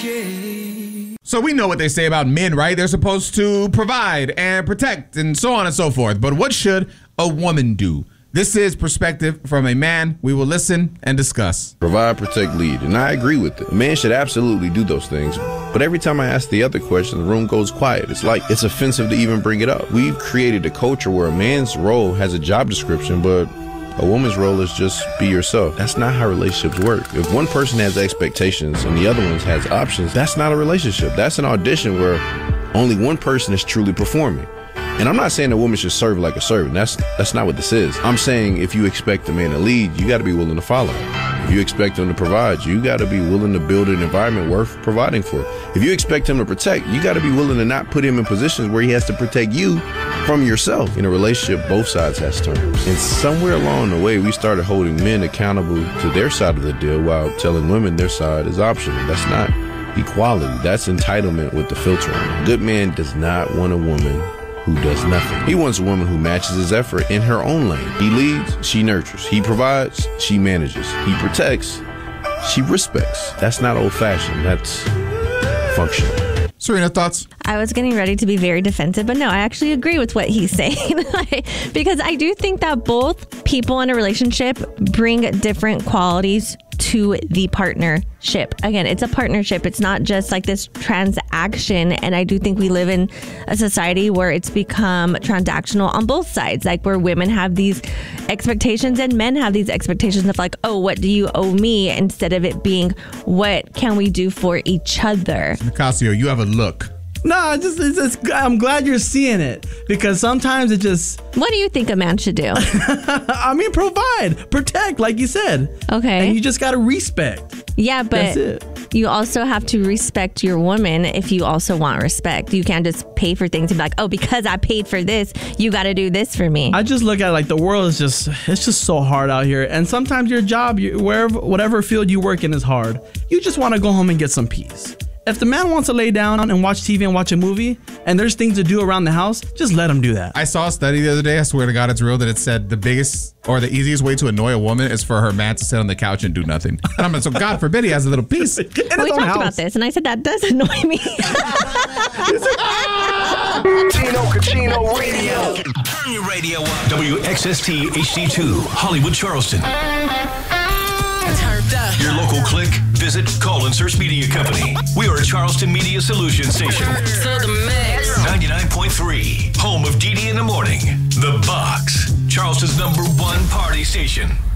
DJ. So we know what they say about men, right? They're supposed to provide and protect and so on and so forth. But what should a woman do? This is Perspective from a Man. We will listen and discuss. Provide, protect, lead. And I agree with it. A man should absolutely do those things. But every time I ask the other question, the room goes quiet. It's like it's offensive to even bring it up. We've created a culture where a man's role has a job description, but a woman's role is just be yourself. That's not how relationships work. If one person has expectations and the other one has options, that's not a relationship. That's an audition where only one person is truly performing. And I'm not saying a woman should serve like a servant. That's not what this is. I'm saying if you expect a man to lead, you got to be willing to follow. If you expect him to provide, you got to be willing to build an environment worth providing for. If you expect him to protect, you got to be willing to not put him in positions where he has to protect you from yourself. In a relationship, both sides has terms. And somewhere along the way, we started holding men accountable to their side of the deal while telling women their side is optional. That's not equality. That's entitlement with the filter on. A good man does not want a woman who does nothing. He wants a woman who matches his effort in her own lane. He leads, she nurtures. He provides, she manages. He protects, she respects. That's not old-fashioned. That's functional. Serena, thoughts? I was getting ready to be very defensive, but no, I actually agree with what he's saying. Because I do think that both people in a relationship bring different qualities to the partnership. Again, it's a partnership. It's not just like this transaction. And I do think we live in a society where it's become transactional on both sides, like where women have these expectations and men have these expectations of like, oh, what do you owe me? Instead of it being, what can we do for each other? Nicasio, you have a look. No, it's I'm glad you're seeing it, because sometimes it just... What do you think a man should do? I mean, provide, protect, like you said. Okay. And you just got to respect. Yeah, but That's it. You also have to respect your woman if you also want respect. You can't just pay for things and be like, oh, because I paid for this, you got to do this for me. I just look at it like the world is it's just so hard out here. And sometimes your job, whatever field you work in is hard. You just want to go home and get some peace. If the man wants to lay down and watch TV and watch a movie, and there's things to do around the house, just let him do that. I saw a study the other day, I swear to God it's real, that it said the biggest or the easiest way to annoy a woman is for her man to sit on the couch and do nothing. And I'm like, so God forbid he has a little piece. We talked about this, and I said that does annoy me. Tino Cucino Radio. Turn your radio up. WXST HD2, Hollywood, Charleston. Your local click, visit, call, and search Media Company. We are a Charleston Media Solutions station. 99.3, home of DD in the morning. The Box, Charleston's #1 party station.